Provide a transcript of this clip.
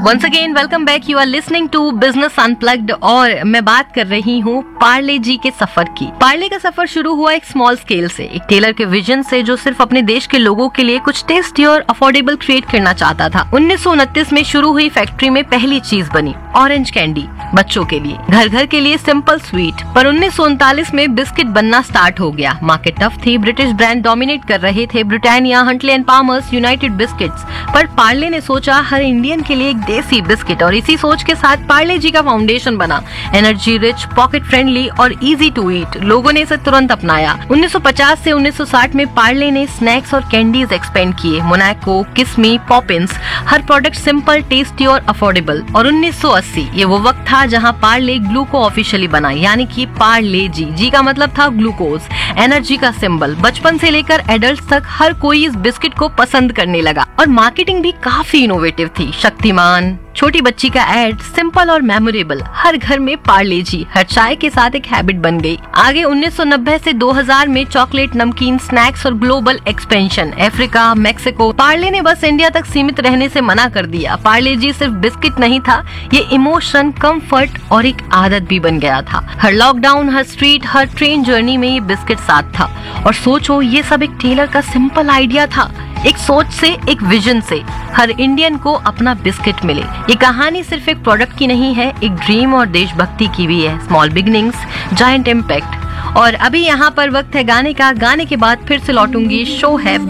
Once again welcome back. You are listening to business unplugged और मैं बात कर रही हूँ पार्ले जी के सफर की। पार्ले का सफर शुरू हुआ एक स्मॉल स्केल से, एक टेलर के विजन से जो सिर्फ अपने देश के लोगों के लिए कुछ टेस्टी और अफोर्डेबल क्रिएट करना चाहता था। 1929 में शुरू हुई फैक्ट्री में पहली चीज बनी ऑरेंज कैंडी, बच्चों के लिए, घर घर के लिए सिंपल स्वीट। पर 1939 में बिस्किट बनना स्टार्ट हो गया। मार्केट टफ थी, ब्रिटिश ब्रांड डोमिनेट कर रहे थे, Britannia, हंटले and farmers, United biscuits. पर पार्ले ने सोचा हर इंडियन के लिए एक देसी बिस्किट, और इसी सोच के साथ पार्ले जी का फाउंडेशन बना। एनर्जी रिच, पॉकेट फ्रेंडली और इजी टू ईट। लोगों ने इसे तुरंत अपनाया। 1950 से 1960 में पार्ले ने स्नैक्स और कैंडीज एक्सपेंड किए। मोनाको, किस्मी, पॉपिंस, हर प्रोडक्ट सिंपल, टेस्टी और अफोर्डेबल। और 1980 ये वो वक्त था जहां पार्ले ग्लूको ऑफिशियली बना, यानी कि पार्ले जी। जी का मतलब था ग्लूकोज, एनर्जी का सिंबल। बचपन से लेकर एडल्ट तक हर कोई इस बिस्किट को पसंद करने लगा। और मार्केटिंग भी काफी इनोवेटिव थी। शक्तिमान, छोटी बच्ची का एड, सिंपल और मेमोरेबल। हर घर में पार्ले जी, हर चाय के साथ एक हैबिट बन गई। आगे 1990 से 2000 में चॉकलेट, नमकीन, स्नैक्स और global expansion, Africa, Mexico. Parle ने बस इंडिया तक सीमित रहने से मना कर दिया। पार्ले जी सिर्फ बिस्किट नहीं था, ये इमोशन, कंफर्ट और एक आदत भी बन गया था। हर लॉकडाउन, हर स्ट्रीट, हर ट्रेन जर्नी में ये बिस्किट साथ था। और सोचो, ये सब एक टेलर का सिंपल आइडिया था। एक सोच से, एक विजन से हर इंडियन को अपना बिस्किट मिले। ये कहानी सिर्फ एक प्रोडक्ट की नहीं है, एक ड्रीम और देशभक्ति की भी है। Small beginnings, giant impact. और अभी यहाँ पर वक्त है गाने का। गाने के बाद फिर से लौटूंगी। शो है